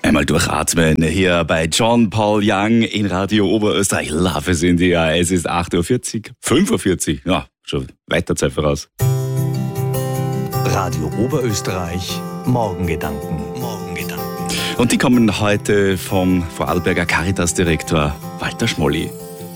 Einmal durchatmen hier bei John Paul Young in Radio Oberösterreich. Love is in the air. Es ist 8.40 Uhr, 5.40 Uhr. Ja, schon weiter Zeit voraus. Radio Oberösterreich, Morgengedanken. Und die kommen heute vom Vorarlberger Caritas-Direktor Walter Schmolli.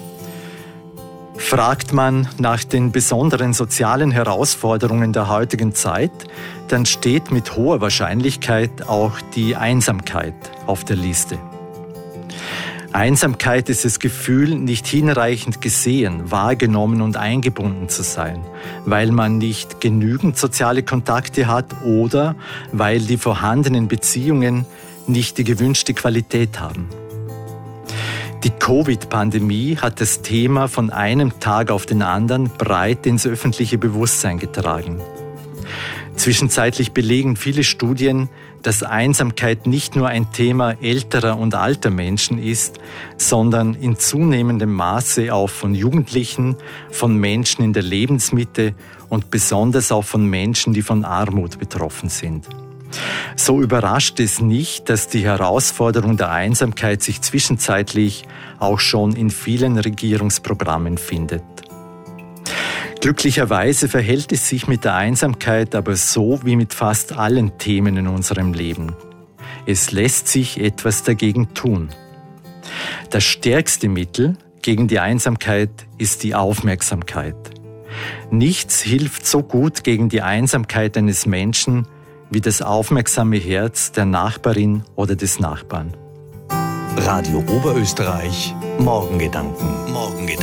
Fragt man nach den besonderen sozialen Herausforderungen der heutigen Zeit, dann steht mit hoher Wahrscheinlichkeit auch die Einsamkeit auf der Liste. Einsamkeit ist das Gefühl, nicht hinreichend gesehen, wahrgenommen und eingebunden zu sein, weil man nicht genügend soziale Kontakte hat oder weil die vorhandenen Beziehungen nicht die gewünschte Qualität haben. Die Covid-Pandemie hat das Thema von einem Tag auf den anderen breit ins öffentliche Bewusstsein getragen. Zwischenzeitlich belegen viele Studien, dass Einsamkeit nicht nur ein Thema älterer und alter Menschen ist, sondern in zunehmendem Maße auch von Jugendlichen, von Menschen in der Lebensmitte und besonders auch von Menschen, die von Armut betroffen sind. So überrascht es nicht, dass die Herausforderung der Einsamkeit sich zwischenzeitlich auch schon in vielen Regierungsprogrammen findet. Glücklicherweise verhält es sich mit der Einsamkeit aber so wie mit fast allen Themen in unserem Leben. Es lässt sich etwas dagegen tun. Das stärkste Mittel gegen die Einsamkeit ist die Aufmerksamkeit. Nichts hilft so gut gegen die Einsamkeit eines Menschen wie das aufmerksame Herz der Nachbarin oder des Nachbarn. Radio Oberösterreich, Morgengedanken.